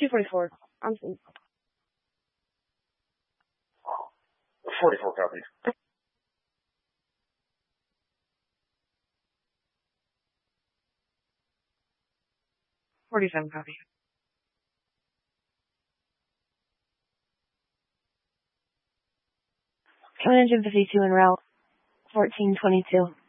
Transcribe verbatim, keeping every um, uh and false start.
two forty-four. I'm forty-four copies. forty-seven copies. Command Engine fifty-two en route. fourteen twenty-two.